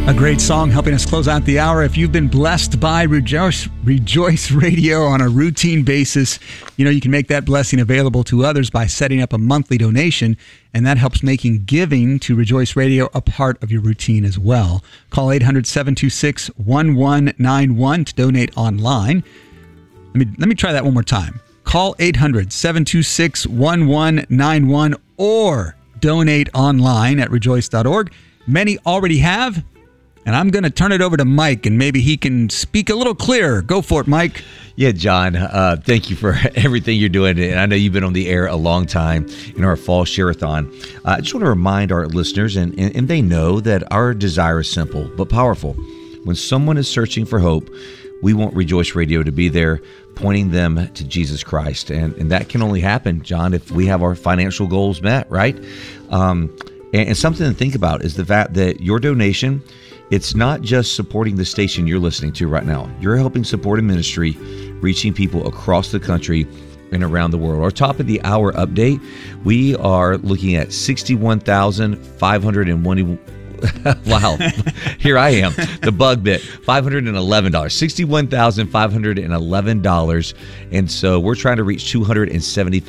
A great song helping us close out the hour. If you've been blessed by Rejoice Radio on a routine basis, you can make that blessing available to others by setting up a monthly donation, and that helps making giving to Rejoice Radio a part of your routine as well. Call 800-726-1191 to donate online. Let me try that one more time. Call 800-726-1191 or donate online at rejoice.org. Many already have. And I'm going to turn it over to Mike, and maybe he can speak a little clearer. Go for it, Mike. Yeah, John, thank you for everything you're doing. And I know you've been on the air a long time in our fall share-a-thon. I just want to remind our listeners, and they know that our desire is simple but powerful. When someone is searching for hope, we want Rejoice Radio to be there pointing them to Jesus Christ. And that can only happen, John, if we have our financial goals met, right? And something to think about is the fact that your donation, it's not just supporting the station you're listening to right now. You're helping support a ministry reaching people across the country and around the world. Our top of the hour update, we are looking at 61,501. Wow. Here I am. The bug bit. $511. $61,511. And so we're trying to reach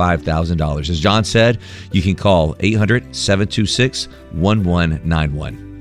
$275,000. As John said, you can call 800-726-1191.